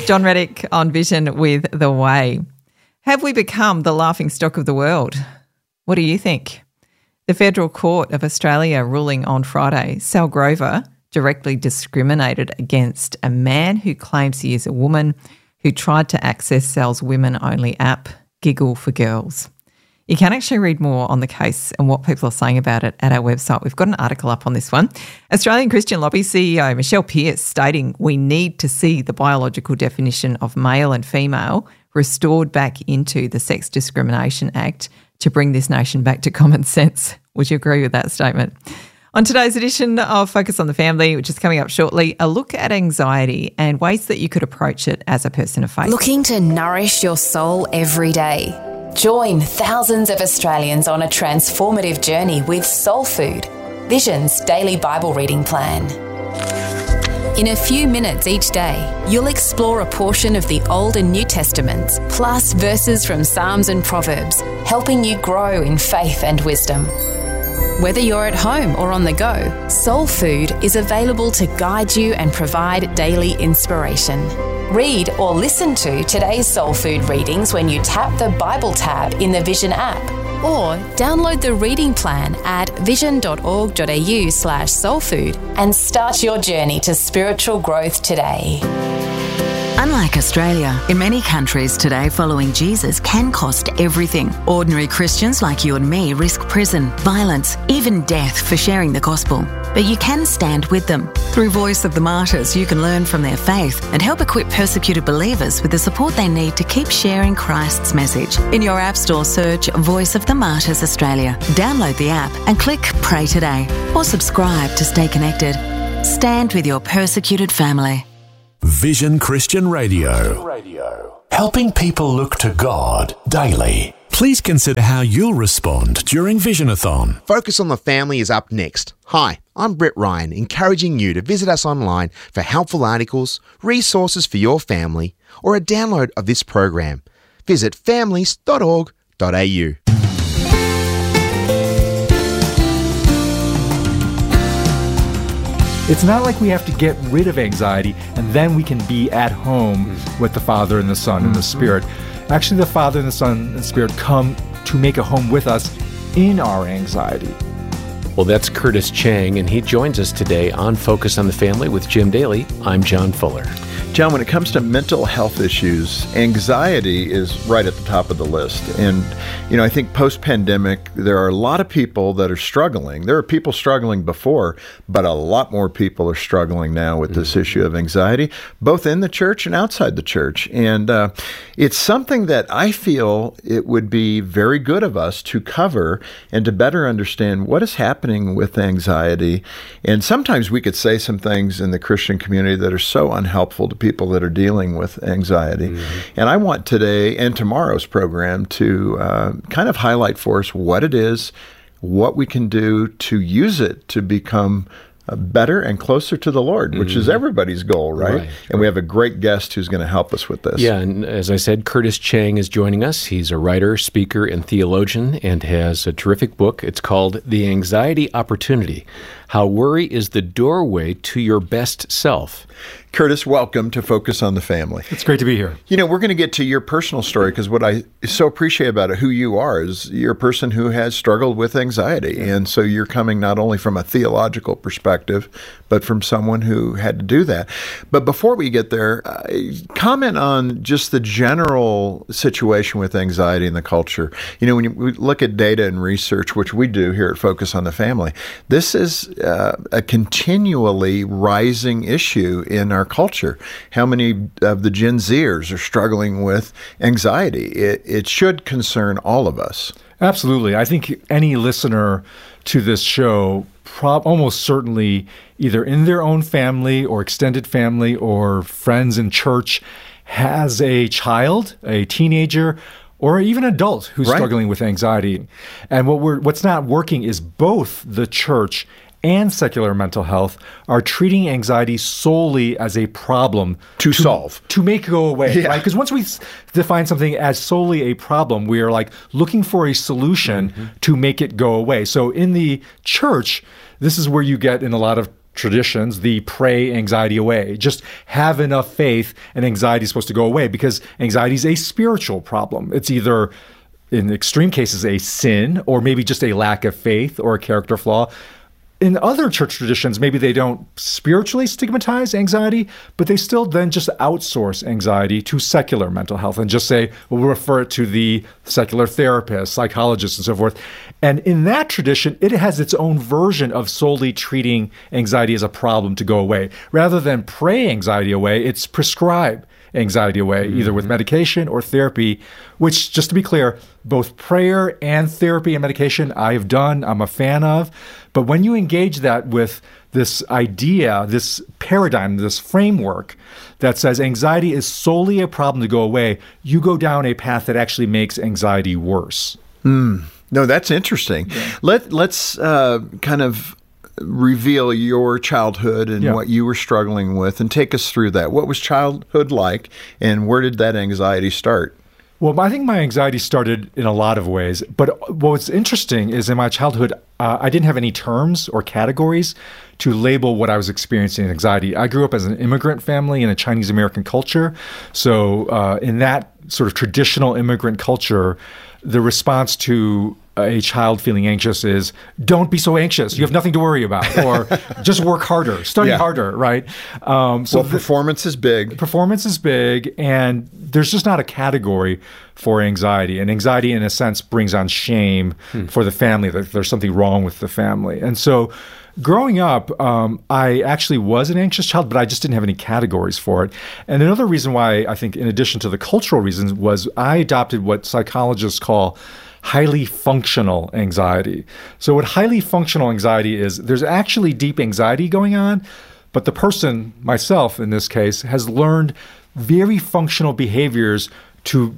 John Reddick on Vision with The Way. Have we become the laughingstock of the world? What do you think? The Federal Court of Australia ruling on Friday, Sal Grover directly discriminated against a man who claims he is a woman who tried to access Sal's women-only app, Giggle for Girls. You can actually read more on the case and what people are saying about it at our website. We've got an article up on this one. Australian Christian Lobby CEO Michelle Pearce stating we need to see the biological definition of male and female restored back into the Sex Discrimination Act to bring this nation back to common sense. Would you agree with that statement? On today's edition of Focus on the Family, which is coming up shortly, a look at anxiety and ways that you could approach it as a person of faith. Looking to nourish your soul every day? Join thousands of Australians on a transformative journey with Soul Food, Vision's daily Bible reading plan. In a few minutes each day, you'll explore a portion of the Old and New Testaments, plus verses from Psalms and Proverbs, helping you grow in faith and wisdom. Whether you're at home or on the go, Soul Food is available to guide you and provide daily inspiration. Read or listen to today's Soul Food readings when you tap the Bible tab in the Vision app, or download the reading plan at vision.org.au/soulfood and start your journey to spiritual growth today. Unlike Australia, in many countries today, following Jesus can cost everything. Ordinary Christians like you and me risk prison, violence, even death for sharing the gospel. But you can stand with them. Through Voice of the Martyrs, you can learn from their faith and help equip persecuted believers with the support they need to keep sharing Christ's message. In your App Store, search Voice of the Martyrs Australia. Download the app and click Pray Today, or subscribe to stay connected. Stand with your persecuted family. Vision Christian Radio. Helping people look to God daily. Please consider how you'll respond during Visionathon. Focus on the Family is up next. Hi, I'm Brett Ryan, encouraging you to visit us online for helpful articles, resources for your family, or a download of this program. Visit families.org.au. It's not like we have to get rid of anxiety and then we can be at home with the Father and the Son and the Spirit. Actually, the Father and the Son and the Spirit come to make a home with us in our anxiety. Well, that's Curtis Chang, and he joins us today on Focus on the Family with Jim Daly. I'm John Fuller. John, when it comes to mental health issues, anxiety is right at the top of the list. And, I think post-pandemic, there are a lot of people that are struggling. There are people struggling before, but a lot more people are struggling now with this issue of anxiety, both in the church and outside the church. And it's something that I feel it would be very good of us to cover and to better understand what is happening with anxiety. And sometimes we could say some things in the Christian community that are so unhelpful to people that are dealing with anxiety. And I want today and tomorrow's program to kind of highlight for us what it is, what we can do to use it to become better and closer to the Lord, which is everybody's goal, right? And we have a great guest who's going to help us with this. Yeah, and as I said, Curtis Chang is joining us. He's a writer, speaker, and theologian, and has a terrific book. It's called The Anxiety Opportunity: How Worry is the Doorway to Your Best Self. Curtis, welcome to Focus on the Family. It's great to be here. We're going to get to your personal story, because what I so appreciate about it, who you are, is you're a person who has struggled with anxiety. And so you're coming not only from a theological perspective, but from someone who had to do that. But before we get there, comment on just the general situation with anxiety in the culture. When we look at data and research, which we do here at Focus on the Family, this is a continually rising issue in our culture. How many of the Gen Zers are struggling with anxiety? It should concern all of us. Absolutely. I think any listener to this show almost certainly, either in their own family or extended family or friends in church, has a child, a teenager, or even adult who's struggling with anxiety. And what's not working is both the church and secular mental health are treating anxiety solely as a problem to solve, to make it go away. Right? Because once we define something as solely a problem, we are like looking for a solution to make it go away. So in the church, this is where you get in a lot of traditions, the pray anxiety away. Just have enough faith and anxiety is supposed to go away, because anxiety is a spiritual problem. It's either, in extreme cases, a sin, or maybe just a lack of faith or a character flaw. In other church traditions, maybe they don't spiritually stigmatize anxiety, but they still then just outsource anxiety to secular mental health and just say, well, we'll refer it to the secular therapist, psychologist, and so forth. And in that tradition, it has its own version of solely treating anxiety as a problem to go away. Rather than pray anxiety away, it's prescribe anxiety away, either with medication or therapy, which, just to be clear, both prayer and therapy and medication I have done, I'm a fan of. But when you engage that with this idea, this paradigm, this framework that says anxiety is solely a problem to go away, you go down a path that actually makes anxiety worse. No, that's interesting. Yeah. Let's kind of reveal your childhood and what you were struggling with, and take us through that. What was childhood like, and where did that anxiety start? Well, I think my anxiety started in a lot of ways. But what's interesting is in my childhood, I didn't have any terms or categories to label what I was experiencing in anxiety. I grew up as an immigrant family in a Chinese American culture. So in that sort of traditional immigrant culture, the response to a child feeling anxious is, don't be so anxious. You have nothing to worry about. Or just work harder, study harder, right? Performance is big. Performance is big, and there's just not a category for anxiety. And anxiety, in a sense, brings on shame for the family, that there's something wrong with the family. And so growing up, I actually was an anxious child, but I just didn't have any categories for it. And another reason why, I think, in addition to the cultural reasons, was I adopted what psychologists call highly functional anxiety. So what highly functional anxiety is, there's actually deep anxiety going on, but the person, myself in this case, has learned very functional behaviors to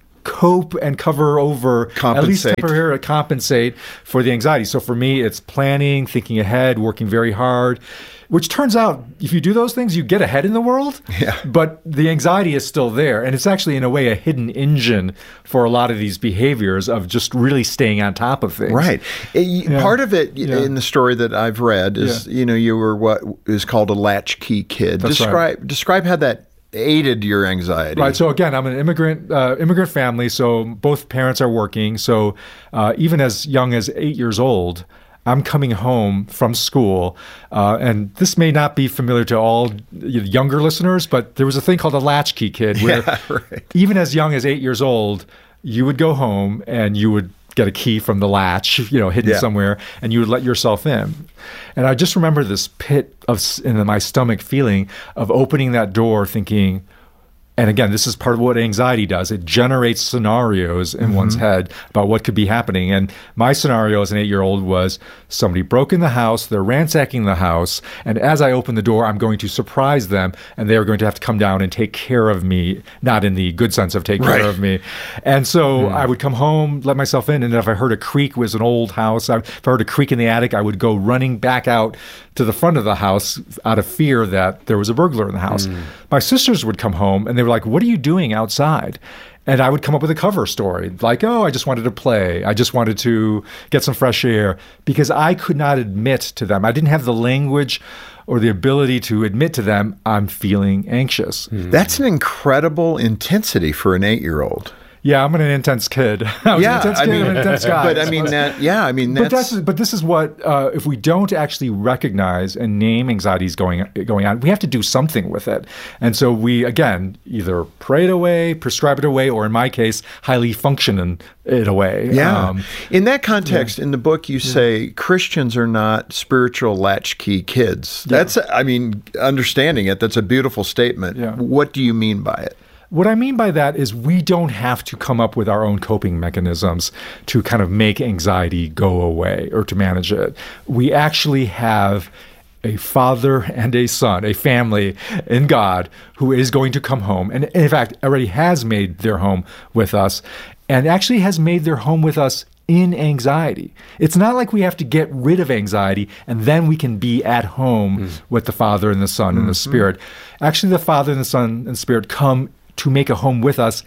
cope and cover over, at least temporarily compensate for the anxiety. So for me, it's planning, thinking ahead, working very hard, which turns out, if you do those things, you get ahead in the world. Yeah. But the anxiety is still there. And it's actually, in a way, a hidden engine for a lot of these behaviors of just really staying on top of things. Right. Part of it in the story that I've read is, you were what is called a latchkey kid. That's Describe how that aided your anxiety. Right. So again, I'm an immigrant family. So both parents are working. So even as young as 8 years old, I'm coming home from school, and this may not be familiar to all younger listeners, but there was a thing called a latchkey kid, where even as young as 8 years old, you would go home and you would get a key from the latch, hidden somewhere, and you would let yourself in. And I just remember this pit in my stomach feeling of opening that door, thinking, and again, this is part of what anxiety does. It generates scenarios in one's head about what could be happening. And my scenario as an 8-year-old was, somebody broke in the house, they're ransacking the house, and as I open the door, I'm going to surprise them, and they're going to have to come down and take care of me, not in the good sense of take care of me. And so I would come home, let myself in, and if I heard a creak, it was an old house, if I heard a creak in the attic, I would go running back out to the front of the house out of fear that there was a burglar in the house. My sisters would come home, and they were like, what are you doing outside? And I would come up with a cover story, like, oh, I just wanted to play. I just wanted to get some fresh air, because I could not admit to them. I didn't have the language or the ability to admit to them, I'm feeling anxious. That's an incredible intensity for an 8-year-old. Yeah, I'm an intense kid. I'm an intense guy. But that's... But this is what, if we don't actually recognize and name anxieties going on, we have to do something with it. And so we, again, either pray it away, prescribe it away, or in my case, highly function it away. Yeah. In that context, in the book, you say Christians are not spiritual latchkey kids. That's, understanding it, that's a beautiful statement. Yeah. What do you mean by it? What I mean by that is we don't have to come up with our own coping mechanisms to kind of make anxiety go away or to manage it. We actually have a father and a son, a family in God who is going to come home, and in fact already has made their home with us, and actually has made their home with us in anxiety. It's not like we have to get rid of anxiety and then we can be at home with the Father and the Son and the Spirit. Actually, the Father and the Son and the Spirit come to make a home with us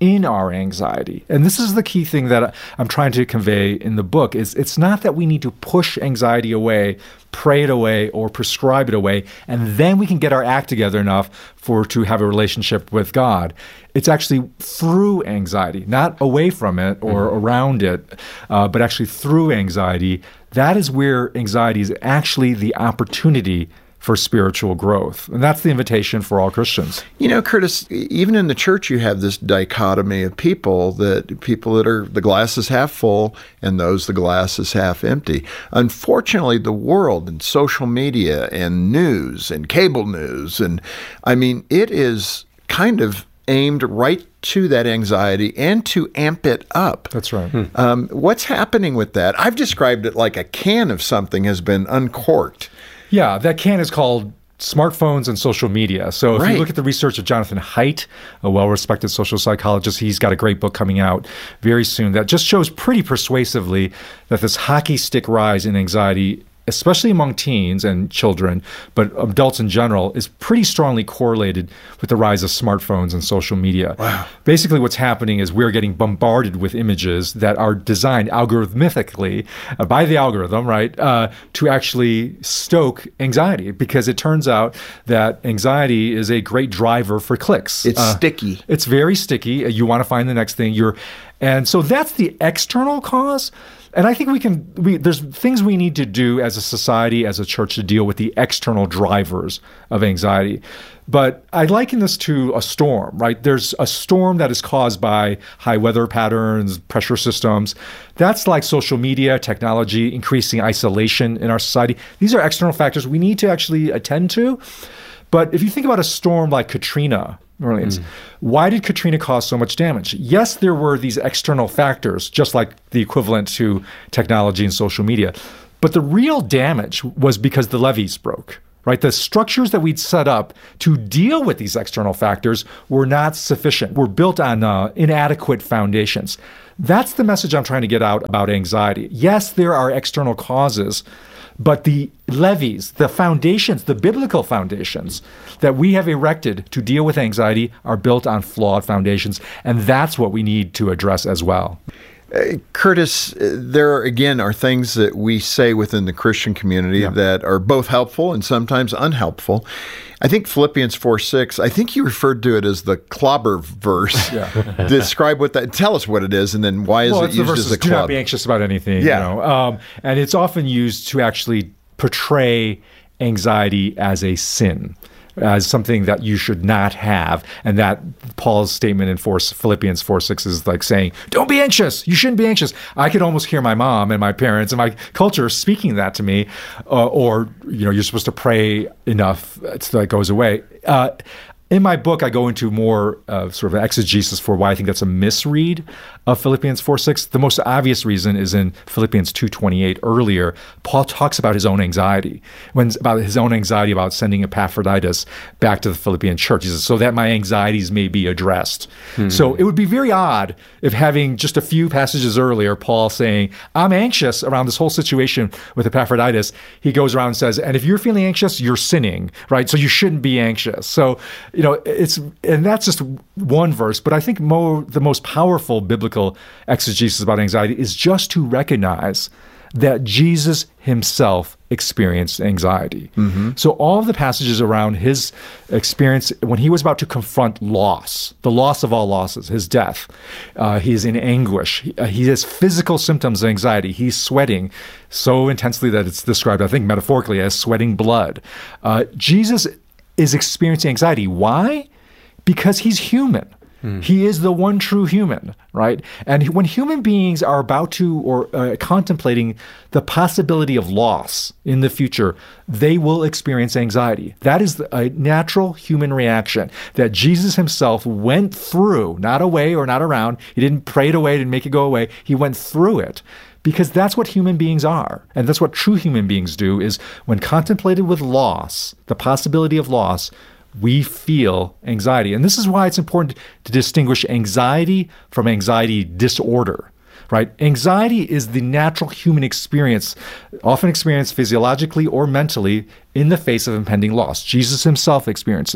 in our anxiety. And this is the key thing that I'm trying to convey in the book, is it's not that we need to push anxiety away, pray it away, or prescribe it away, and then we can get our act together enough to have a relationship with God. It's actually through anxiety, not away from it or around it, but actually through anxiety. That is where anxiety is actually the opportunity for spiritual growth. And that's the invitation for all Christians. You know, Curtis, even in the church, you have this dichotomy of people that are the glass is half full and those the glass is half empty. Unfortunately, the world and social media and news and cable news, and I mean, it is kind of aimed right to that anxiety and to amp it up. That's right. What's happening with that? I've described it like a can of something has been uncorked. Yeah, that can is called smartphones and social media. So if you look at the research of Jonathan Haidt, a well-respected social psychologist, he's got a great book coming out very soon that just shows pretty persuasively that this hockey stick rise in anxiety, especially among teens and children, but adults in general, is pretty strongly correlated with the rise of smartphones and social media. Wow. Basically, what's happening is we're getting bombarded with images that are designed algorithmically by the algorithm, right, to actually stoke anxiety, because it turns out that anxiety is a great driver for clicks. It's sticky. It's very sticky. You want to find the next thing. And so that's the external cause. And I think there's things we need to do as a society, as a church, to deal with the external drivers of anxiety. But I liken this to a storm, right? There's a storm that is caused by high weather patterns, pressure systems. That's like social media, technology, increasing isolation in our society. These are external factors we need to actually attend to. But if you think about a storm like Katrina, New Orleans, why did Katrina cause so much damage? Yes, there were these external factors, just like the equivalent to technology and social media. But the real damage was because the levees broke, right? The structures that we'd set up to deal with these external factors were not sufficient. Were built on inadequate foundations. That's the message I'm trying to get out about anxiety. Yes, there are external causes, but the levees, the foundations, the biblical foundations that we have erected to deal with anxiety are built on flawed foundations, and that's what we need to address as well. Curtis, there are things that we say within the Christian community that are both helpful and sometimes unhelpful. I think Philippians 4:6, I think you referred to it as the clobber verse. Describe tell us what it is, and then why is it used as a club? Do not be anxious about anything. And it's often used to actually portray anxiety as a sin, as something that you should not have. And that Paul's statement in Philippians 4:6 is like saying, don't be anxious. You shouldn't be anxious. I could almost hear my mom and my parents and my culture speaking that to me, or you're supposed to pray enough so that it goes away. In my book, I go into more sort of exegesis for why I think that's a misread of Philippians 4:6. The most obvious reason is in Philippians 2:28 earlier. Paul talks about his own anxiety, about sending Epaphroditus back to the Philippian church. He says, so that my anxieties may be addressed. So it would be very odd if, having just a few passages earlier, Paul saying, I'm anxious around this whole situation with Epaphroditus, he goes around and says, and if you're feeling anxious, you're sinning, right? So you shouldn't be anxious. So, and that's just one verse, but I think the most powerful biblical exegesis about anxiety is just to recognize that Jesus himself experienced anxiety. So all of the passages around his experience when he was about to confront loss, the loss of all losses, his death, he is in anguish. He has physical symptoms of anxiety. He's sweating so intensely that it's described, I think, metaphorically as sweating blood. Jesus is experiencing anxiety. Why? Because he's human. He is the one true human, right? And when human beings are about to or contemplating the possibility of loss in the future, they will experience anxiety. That is a natural human reaction that Jesus himself went through, not away or not around. He didn't pray it away, didn't make it go away. He went through it. Because that's what human beings are. And that's what true human beings do, is when contemplated with loss, the possibility of loss, we feel anxiety. And this is why it's important to distinguish anxiety from anxiety disorder, right? Anxiety is the natural human experience, often experienced physiologically or mentally in the face of impending loss. Jesus himself experienced it.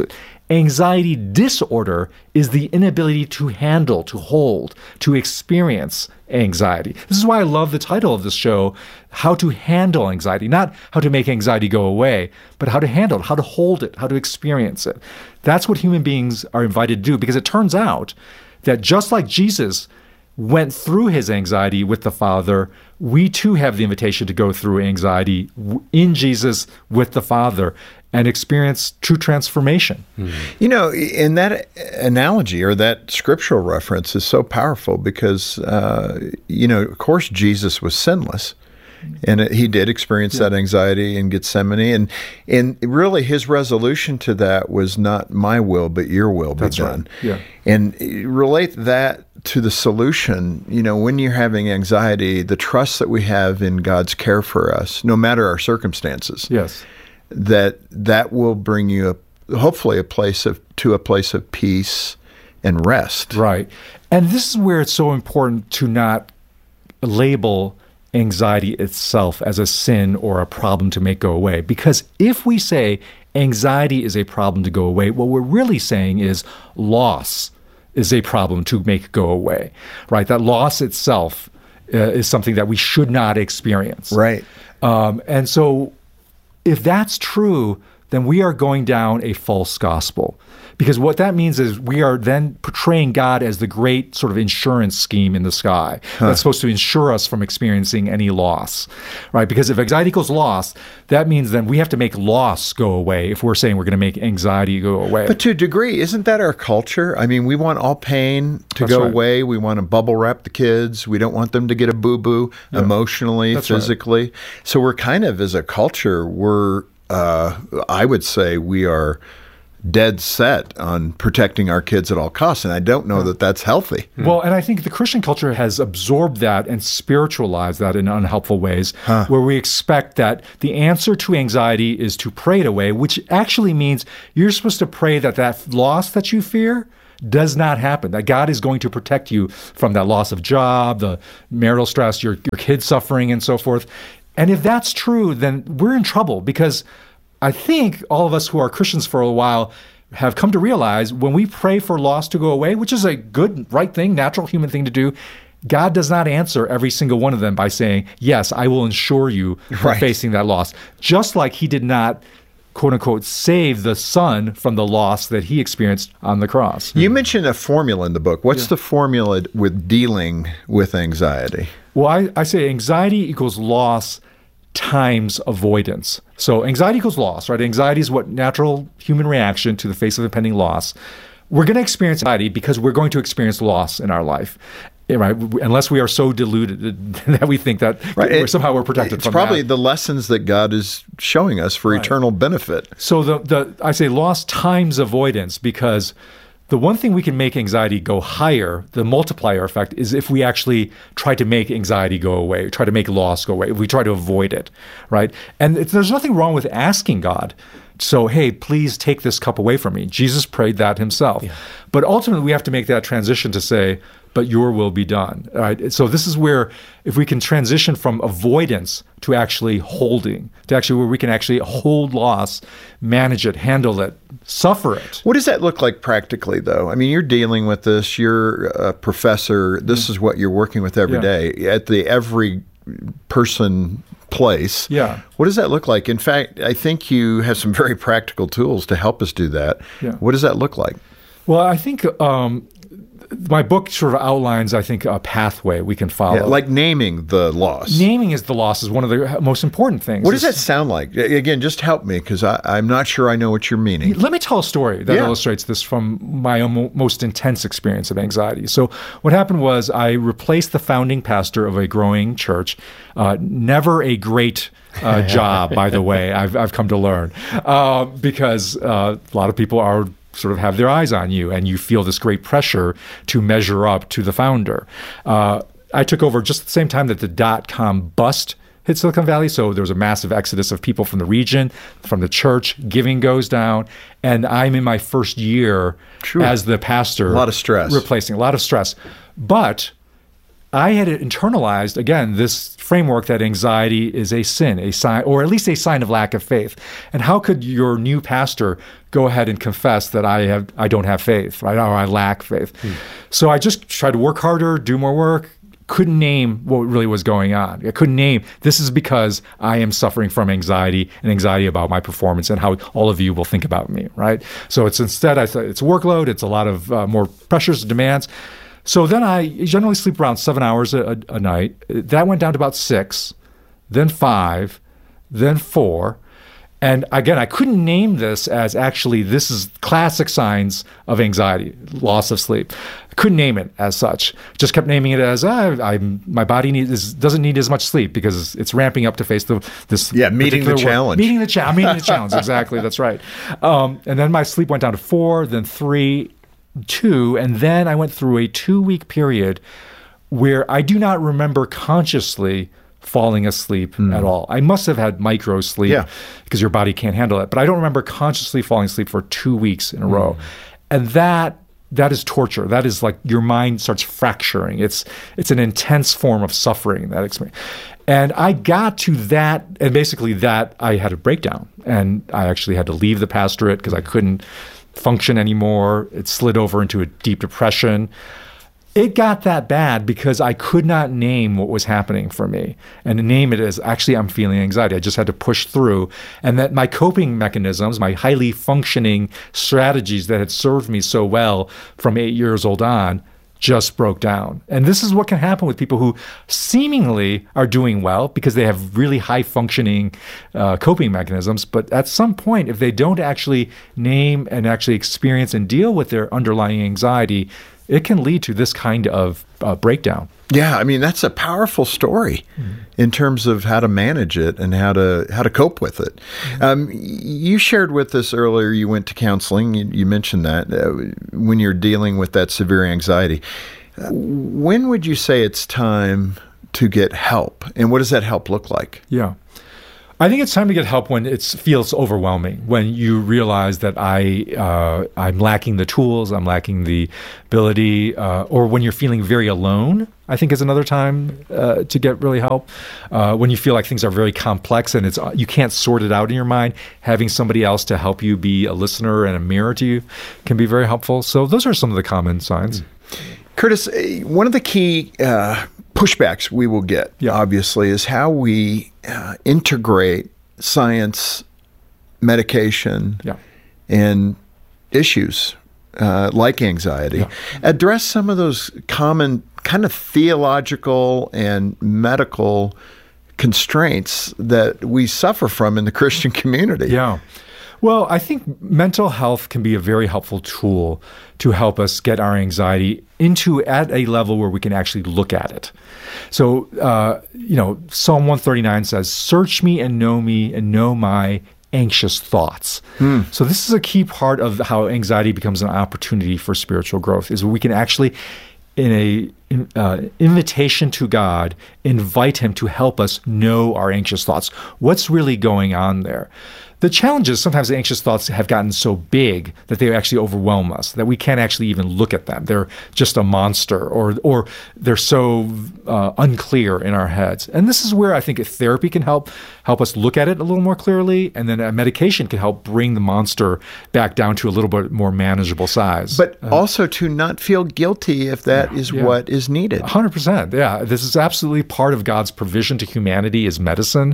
Anxiety disorder is the inability to handle, to hold, to experience anxiety. This is why I love the title of this show, How to Handle Anxiety. Not how to make anxiety go away, but how to handle it, how to hold it, how to experience it. That's what human beings are invited to do, because it turns out that just like Jesus went through his anxiety with the Father, we too have the invitation to go through anxiety in Jesus with the Father and experience true transformation. You know, in that analogy or that scriptural reference is so powerful because, of course, Jesus was sinless. And he did experience that anxiety in Gethsemane. And really his resolution to that was not my will, but your will be done. Right. Yeah. And relate that to the solution. You know, when you're having anxiety, the trust that we have in God's care for us, no matter our circumstances, Yes. that will bring you hopefully to a place of peace and rest. Right. And this is where it's so important to not label anxiety itself as a sin or a problem to make go away. Because if we say anxiety is a problem to go away, what we're really saying is loss is a problem to make go away, right? That loss itself is something that we should not experience. Right. And so if that's true, then we are going down a false gospel. Because what that means is we are then portraying God as the great sort of insurance scheme in the sky that's supposed to insure us from experiencing any loss, right? Because if anxiety equals loss, that means then we have to make loss go away if we're saying we're going to make anxiety go away. But to a degree, isn't that our culture? I mean, we want all pain to go away. We want to bubble wrap the kids. We don't want them to get a boo-boo emotionally, physically. Right. So we're kind of, as a culture, I would say we are dead set on protecting our kids at all costs, and I don't know that that's healthy. Well, and I think the Christian culture has absorbed that and spiritualized that in unhelpful ways, where we expect that the answer to anxiety is to pray it away, which actually means you're supposed to pray that loss that you fear does not happen, that God is going to protect you from that loss of job, the marital stress, your kids suffering, and so forth. And if that's true, then we're in trouble, because I think all of us who are Christians for a while have come to realize when we pray for loss to go away, which is a good, right thing, natural human thing to do, God does not answer every single one of them by saying, yes, I will insure you from facing that loss. Just like he did not, quote unquote, save the son from the loss that he experienced on the cross. You mentioned a formula in the book. What's the formula with dealing with anxiety? Well, I say anxiety equals loss times avoidance. So anxiety equals loss, right? Anxiety is what natural human reaction to the face of impending loss. We're going to experience anxiety because we're going to experience loss in our life, right? Unless we are so deluded that we think that somehow we're protected from that. It's probably the lessons that God is showing us for eternal benefit. So I say loss times avoidance, because the one thing we can make anxiety go higher, the multiplier effect, is if we actually try to make anxiety go away, try to make loss go away, if we try to avoid it, right? And there's nothing wrong with asking God, so, hey, please take this cup away from me. Jesus prayed that himself. Yeah. But ultimately, we have to make that transition to say, but your will be done, right? So this is where, if we can transition from avoidance to actually holding, to actually where we can actually hold loss, manage it, handle it, suffer it. What does that look like practically, though? I mean, you're dealing with this. You're a professor. This is what you're working with every day at the every person place. Yeah. What does that look like? In fact, I think you have some very practical tools to help us do that. Yeah. What does that look like? Well, I think my book sort of outlines, I think, a pathway we can follow. Yeah, like naming the loss. Naming the loss is one of the most important things. What does that sound like? Again, just help me, because I'm not sure I know what you're meaning. Let me tell a story that illustrates this from my most intense experience of anxiety. So what happened was I replaced the founding pastor of a growing church. Never a great job, by the way, I've come to learn, because a lot of people are sort of have their eyes on you, and you feel this great pressure to measure up to the founder. I took over just at the same time that the .com bust hit Silicon Valley, so there was a massive exodus of people from the region, from the church. Giving goes down, and I'm in my first year as the pastor. A lot of stress. Replacing a lot of stress. But I had internalized, again, this framework that anxiety is a sin, a sign, or at least a sign of lack of faith. And how could your new pastor go ahead and confess that I don't have faith, right? Or I lack faith? So I just tried to work harder, do more work. Couldn't name what really was going on. I couldn't name, this is because I am suffering from anxiety and anxiety about my performance and how all of you will think about me, right? So it's instead, I thought it's a workload, it's a lot of more pressures and demands. So then I generally sleep around 7 hours a night. That went down to about 6, then 5, then 4. And again, I couldn't name this as actually, this is classic signs of anxiety, loss of sleep. I couldn't name it as such. Just kept naming it as, my body doesn't need as much sleep because it's ramping up to face this. Yeah, meeting the challenge. Meeting the challenge, exactly, that's right. And then my sleep went down to 4, then 3, 2, and then I went through a 2-week period where I do not remember consciously falling asleep at all. I must have had micro sleep because your body can't handle it, but I don't remember consciously falling asleep for 2 weeks in a row. And that is torture. That is like your mind starts fracturing. It's an intense form of suffering, that experience. And I got to that, and basically that I had a breakdown, and I actually had to leave the pastorate because I couldn't function anymore. It slid over into a deep depression. It got that bad because I could not name what was happening for me and name it as actually I'm feeling anxiety. I just had to push through, and that my coping mechanisms, my highly functioning strategies that had served me so well from 8 years old on, just broke down. And this is what can happen with people who seemingly are doing well because they have really high functioning coping mechanisms. But at some point, if they don't actually name and actually experience and deal with their underlying anxiety, it can lead to this kind of breakdown. Yeah, I mean, that's a powerful story in terms of how to manage it and how to cope with it. You shared with us earlier you went to counseling. You mentioned that when you're dealing with that severe anxiety. When would you say it's time to get help? And what does that help look like? Yeah. I think it's time to get help when it feels overwhelming, when you realize that I'm lacking the tools, I'm lacking the ability, or when you're feeling very alone, I think is another time to get really help. When you feel like things are very complex and you can't sort it out in your mind, having somebody else to help you be a listener and a mirror to you can be very helpful. So those are some of the common signs. Curtis, one of the key pushbacks we will get, obviously, is how we integrate science, medication, and issues like anxiety. Address some of those common kind of theological and medical constraints that we suffer from in the Christian community. Yeah. Well, I think mental health can be a very helpful tool to help us get our anxiety at a level where we can actually look at it. So, Psalm 139 says, "Search me and know my anxious thoughts." So this is a key part of how anxiety becomes an opportunity for spiritual growth, is we can actually, in a invitation to God, invite him to help us know our anxious thoughts. What's really going on there? The challenge is sometimes the anxious thoughts have gotten so big that they actually overwhelm us, that we can't actually even look at them. They're just a monster, or they're so unclear in our heads. And this is where I think therapy can help us look at it a little more clearly, and then a medication can help bring the monster back down to a little bit more manageable size. But also to not feel guilty if that is what is needed. 100%. Yeah. This is absolutely part of God's provision to humanity is medicine.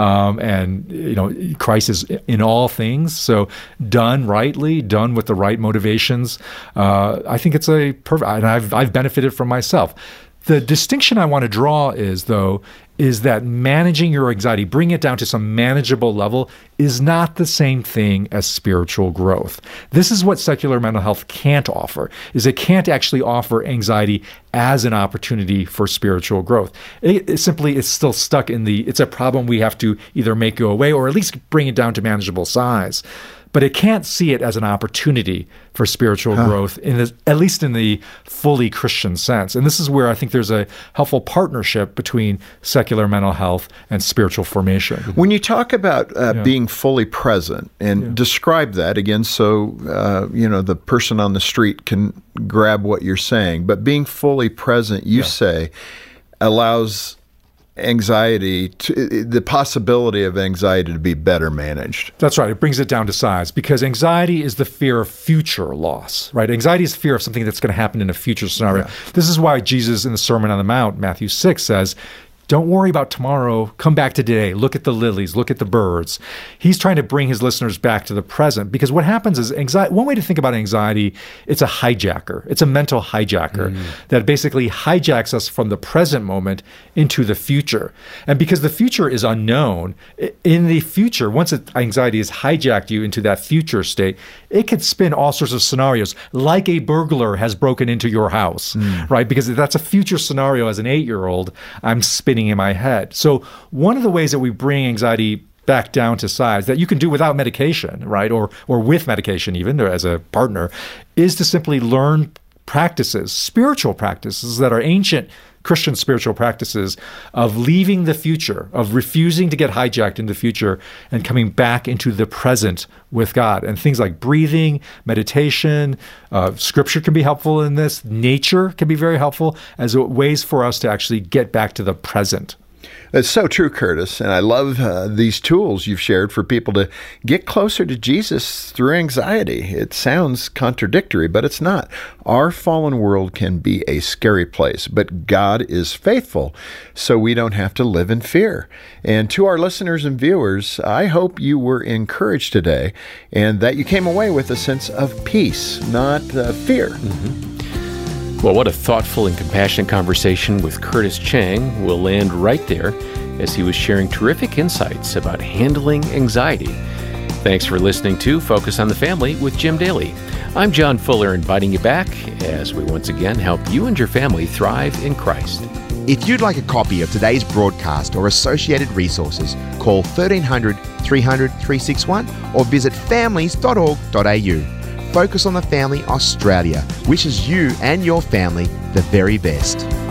And Christ is in all things. So done rightly, done with the right motivations, I think it's a perfect, and I've benefited from myself. The distinction I want to draw is that managing your anxiety, bring it down to some manageable level, is not the same thing as spiritual growth. This is what secular mental health can't offer, is it can't actually offer anxiety as an opportunity for spiritual growth. It's still stuck it's a problem we have to either make go away or at least bring it down to manageable size. But it can't see it as an opportunity for spiritual growth, at least in the fully Christian sense. And this is where I think there's a helpful partnership between secular mental health and spiritual formation. When you talk about being fully present, and describe that again so the person on the street can grab what you're saying, but being fully present, you say, allows the possibility of anxiety to be better managed. That's right. It brings it down to size, because anxiety is the fear of future loss, right? Anxiety is fear of something that's going to happen in a future scenario. Yeah. This is why Jesus in the Sermon on the Mount, Matthew 6, says, don't worry about tomorrow. Come back to today. Look at the lilies. Look at the birds. He's trying to bring his listeners back to the present, because what happens is anxiety. One way to think about anxiety, it's a hijacker. It's a mental hijacker that basically hijacks us from the present moment into the future. And because the future is unknown, in the future, once anxiety has hijacked you into that future state, it could spin all sorts of scenarios, like a burglar has broken into your house, right? Because that's a future scenario. As an 8-year-old, I'm spinning in my head. So one of the ways that we bring anxiety back down to size, that you can do without medication, right, or with medication even, or as a partner, is to simply learn practices, spiritual practices that are ancient Christian spiritual practices of leaving the future, of refusing to get hijacked in the future and coming back into the present with God. And things like breathing, meditation, scripture can be helpful in this. Nature can be very helpful as ways for us to actually get back to the present. It's so true, Curtis, and I love these tools you've shared for people to get closer to Jesus through anxiety. It sounds contradictory, but it's not. Our fallen world can be a scary place, but God is faithful, so we don't have to live in fear. And to our listeners and viewers, I hope you were encouraged today and that you came away with a sense of peace, not fear. Well, what a thoughtful and compassionate conversation with Curtis Chang. We'll land right there as he was sharing terrific insights about handling anxiety. Thanks for listening to Focus on the Family with Jim Daly. I'm John Fuller, inviting you back as we once again help you and your family thrive in Christ. If you'd like a copy of today's broadcast or associated resources, call 1300 300 361 or visit families.org.au. Focus on the Family Australia wishes you and your family the very best.